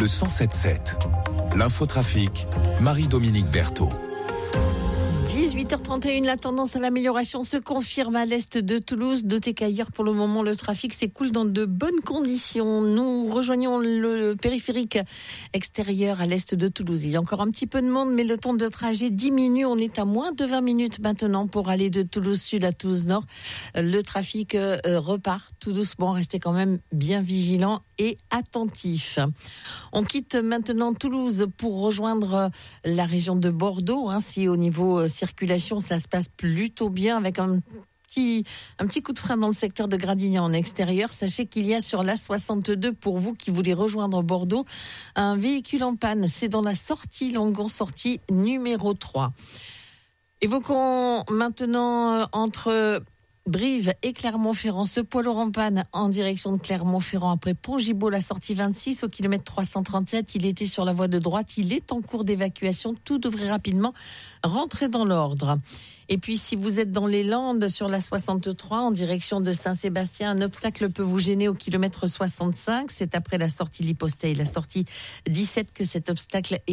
le 107.7. L'infotrafic, Marie-Dominique Berthaud. 18h31, la tendance à l'amélioration se confirme à l'est de Toulouse. Notez qu'ailleurs, pour le moment, le trafic s'écoule dans de bonnes conditions. Nous rejoignons le périphérique extérieur à l'est de Toulouse. Il y a encore un petit peu de monde, mais le temps de trajet diminue. On est à moins de 20 minutes maintenant pour aller de Toulouse Sud à Toulouse Nord. Le trafic repart tout doucement. Restez quand même bien vigilants et attentifs. On quitte maintenant Toulouse pour rejoindre la région de Bordeaux. Si au niveau circulation, ça se passe plutôt bien avec un petit coup de frein dans le secteur de Gradignan en extérieur. Sachez qu'il y a sur l'A62, pour vous qui voulez rejoindre Bordeaux, un véhicule en panne. C'est dans la sortie Langon, sortie numéro 3. Évoquons maintenant entre Brive et Clermont-Ferrand, ce poids lourd en panne en direction de Clermont-Ferrand après Pont-Gibaud, la sortie 26 au kilomètre 337. Il était sur la voie de droite, il est en cours d'évacuation. Tout devrait rapidement rentrer dans l'ordre. Et puis, si vous êtes dans les Landes sur la 63 en direction de Saint-Sébastien, un obstacle peut vous gêner au kilomètre 65. C'est après la sortie Lipostet et la sortie 17 que cet obstacle est